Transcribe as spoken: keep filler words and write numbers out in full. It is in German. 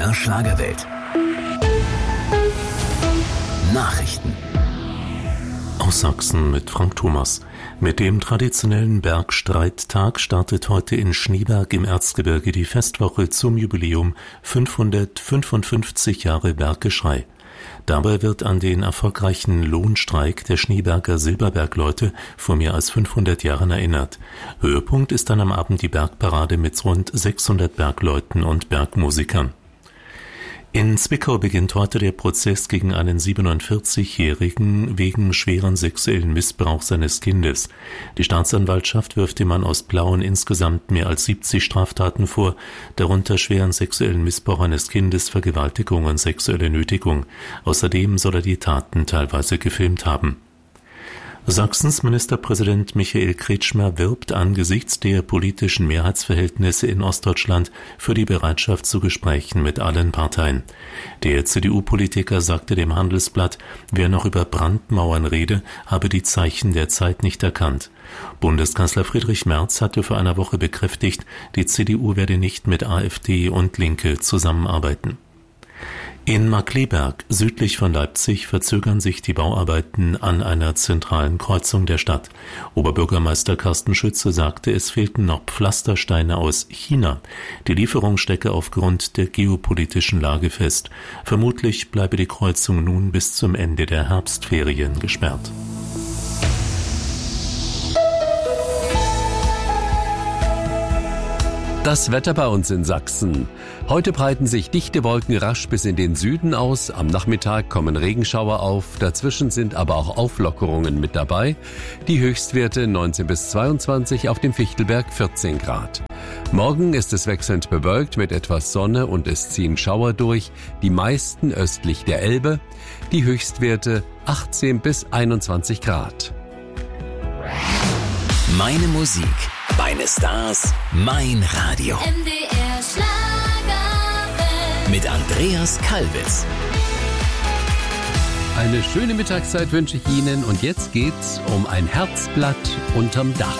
der Schlagerwelt. Nachrichten. Aus Sachsen mit Frank Thomas. Mit dem traditionellen Bergstreittag startet heute in Schneeberg im Erzgebirge die Festwoche zum Jubiläum fünfhundertfünfundfünfzig Jahre Berggeschrei. Dabei wird an den erfolgreichen Lohnstreik der Schneeberger Silberbergleute vor mehr als fünfhundert Jahren erinnert. Höhepunkt ist dann am Abend die Bergparade mit rund sechshundert Bergleuten und Bergmusikern. In Zwickau beginnt heute der Prozess gegen einen siebenundvierzigjährigen wegen schweren sexuellen Missbrauchs seines Kindes. Die Staatsanwaltschaft wirft dem Mann aus Plauen insgesamt mehr als siebzig Straftaten vor, darunter schweren sexuellen Missbrauch eines Kindes, Vergewaltigung und sexuelle Nötigung. Außerdem soll er die Taten teilweise gefilmt haben. Sachsens Ministerpräsident Michael Kretschmer wirbt angesichts der politischen Mehrheitsverhältnisse in Ostdeutschland für die Bereitschaft zu Gesprächen mit allen Parteien. Der C D U-Politiker sagte dem Handelsblatt, wer noch über Brandmauern rede, habe die Zeichen der Zeit nicht erkannt. Bundeskanzler Friedrich Merz hatte vor einer Woche bekräftigt, die C D U werde nicht mit AfD und Linke zusammenarbeiten. In Markkleeberg, südlich von Leipzig, verzögern sich die Bauarbeiten an einer zentralen Kreuzung der Stadt. Oberbürgermeister Carsten Schütze sagte, es fehlten noch Pflastersteine aus China. Die Lieferung stecke aufgrund der geopolitischen Lage fest. Vermutlich bleibe die Kreuzung nun bis zum Ende der Herbstferien gesperrt. Das Wetter bei uns in Sachsen. Heute breiten sich dichte Wolken rasch bis in den Süden aus. Am Nachmittag kommen Regenschauer auf. Dazwischen sind aber auch Auflockerungen mit dabei. Die Höchstwerte neunzehn bis zweiundzwanzig, auf dem Fichtelberg vierzehn Grad. Morgen ist es wechselnd bewölkt mit etwas Sonne und es ziehen Schauer durch, die meisten östlich der Elbe. Die Höchstwerte achtzehn bis einundzwanzig Grad. Meine Musik, meine Stars, mein Radio. M D R Schlagerwelt. Mit Andreas Kalbitz. Eine schöne Mittagszeit wünsche ich Ihnen und jetzt geht's um ein Herzblatt unterm Dach.